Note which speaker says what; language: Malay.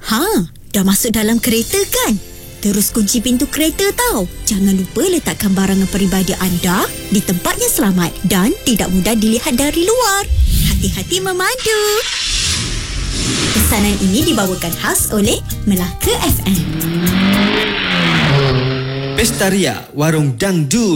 Speaker 1: Dah masuk dalam kereta kan? Terus kunci pintu kereta tau. Jangan lupa letakkan barangan peribadi anda di tempat yang selamat dan tidak mudah dilihat dari luar. Hati-hati memandu. Pesanan ini dibawakan khas oleh Melaka FM.
Speaker 2: Pesta Ria, warung dangdut.